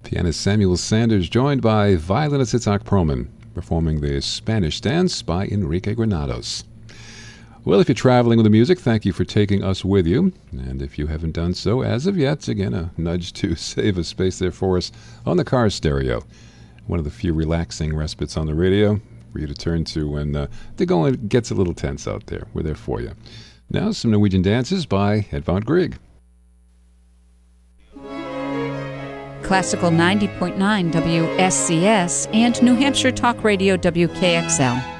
Pianist Samuel Sanders, joined by violinist Itzhak Perlman, performing the Spanish Dance by Enrique Granados. Well, if you're traveling with the music, thank you for taking us with you. And if you haven't done so as of yet, again, a nudge to save a space there for us on the car stereo. One of the few relaxing respites on the radio for you to turn to when the going gets a little tense out there. We're there for you. Now, some Norwegian dances by Edvard Grieg. Classical 90.9 WSCS and New Hampshire Talk Radio WKXL.